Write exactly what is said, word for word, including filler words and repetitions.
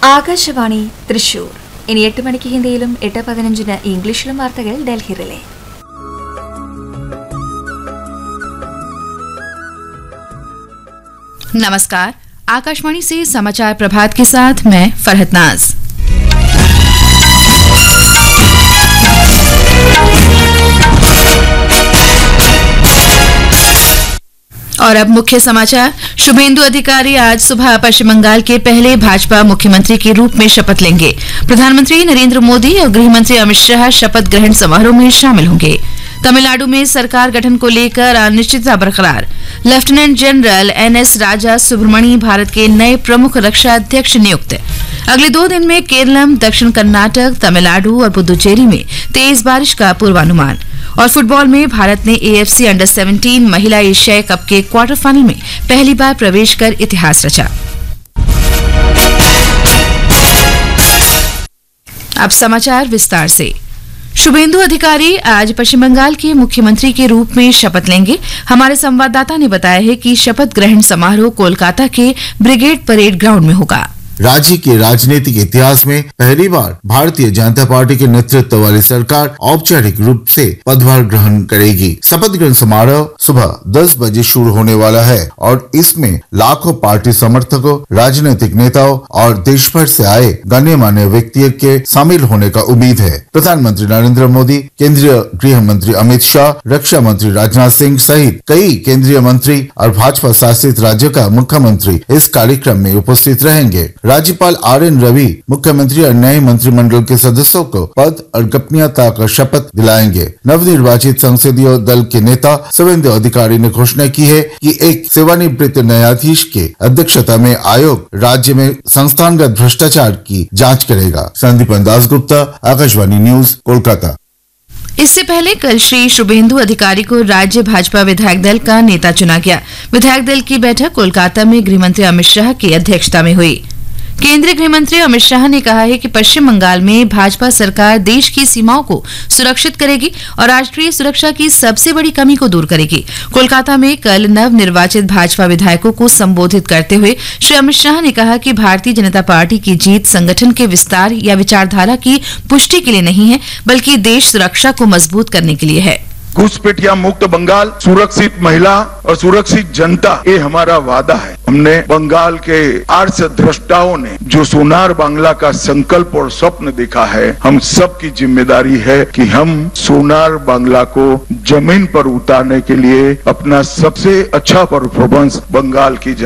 ആകാശവാണി തൃശൂർ. ഇനി എട്ട് മണിക്ക് ഹിന്ദിയിലും എട്ട് പതിനഞ്ചിന് ഇംഗ്ലീഷിലും വാർത്തകൾ ഡൽഹി റിലേ. नमस्कार, आकाशवाणी से समाचार प्रभात के साथ मैं फरहत नाज। और अब मुख्य समाचार। शुभेंदु अधिकारी आज सुबह पश्चिम बंगाल के पहले भाजपा मुख्यमंत्री के रूप में शपथ लेंगे। प्रधानमंत्री नरेंद्र मोदी और गृह मंत्री अमित शाह शपथ ग्रहण समारोह में शामिल होंगे। तमिलनाडु में सरकार गठन को लेकर अनिश्चितता बरकरार। लेफ्टिनेंट जनरल एन एस राजा सुब्रमणी भारत के नए प्रमुख रक्षा अध्यक्ष नियुक्त। अगले दो दिन में केरलम, दक्षिण कर्नाटक, तमिलनाडु और पुदुचेरी में तेज बारिश का पूर्वानुमान। और फुटबॉल में भारत ने एएफसी अंडर सत्रह महिला एशियाई कप के क्वार्टर फाइनल में पहली बार प्रवेश कर इतिहास रचा। अब समाचार विस्तार से। शुभेंदु अधिकारी आज पश्चिम बंगाल के मुख्यमंत्री के रूप में शपथ लेंगे। हमारे संवाददाता ने बताया है कि शपथ ग्रहण समारोह कोलकाता के ब्रिगेड परेड ग्राउंड में होगा। राज्य के राजनीतिक इतिहास में पहली बार भारतीय जनता पार्टी के नेतृत्व वाली सरकार औपचारिक रूप से पदभार ग्रहण करेगी। शपथ ग्रहण समारोह सुबह दस बजे शुरू होने वाला है और इसमें लाखों पार्टी समर्थकों, राजनीतिक नेताओं और देश भर से आए गण्यमान्य व्यक्तियों के शामिल होने का उम्मीद है। प्रधानमंत्री नरेंद्र मोदी, केंद्रीय गृह मंत्री अमित शाह, रक्षा मंत्री राजनाथ सिंह सहित कई केंद्रीय मंत्री और भाजपा शासित राज्यों का मुख्यमंत्री इस कार्यक्रम में उपस्थित रहेंगे। राज्यपाल आर एन रवि मुख्यमंत्री और नए मंत्रिमंडल के सदस्यों को पद और गोपनीयता का शपथ दिलाएंगे। नवनिर्वाचित संसदीय दल के नेता शुभेंदु अधिकारी ने घोषणा की है कि एक सेवानिवृत्त न्यायाधीश के अध्यक्षता में आयोग राज्य में संस्थानगत भ्रष्टाचार की जांच करेगा। संदीप दासगुप्ता, आकाशवाणी न्यूज, कोलकाता। इससे पहले कल श्री शुभेंदु अधिकारी को राज्य भाजपा विधायक दल का नेता चुना गया। विधायक दल की बैठक कोलकाता में गृहमंत्री अमित शाह की अध्यक्षता में हुई। केंद्रीय गृह मंत्री अमित शाह ने कहा है कि पश्चिम बंगाल में भाजपा सरकार देश की सीमाओं को सुरक्षित करेगी और राष्ट्रीय सुरक्षा की सबसे बड़ी कमी को दूर करेगी। कोलकाता में कल नवनिर्वाचित भाजपा विधायकों को संबोधित करते हुए श्री अमित शाह ने कहा कि भारतीय जनता पार्टी की जीत संगठन के विस्तार या विचारधारा की पुष्टि के लिए नहीं है, बल्कि देश सुरक्षा को मजबूत करने के लिए है। घुसपैठिया मुक्त बंगाल, सुरक्षित महिला और सुरक्षित जनता, ये हमारा वादा है। हमने बंगाल के आर्ष द्रष्टाओं ने जो सोनार बांग्ला का संकल्प और स्वप्न देखा है, हम सब की जिम्मेदारी है कि हम सोनार बांग्ला को जमीन पर उतारने के लिए अपना सबसे अच्छा परफॉर्मेंस बंगाल की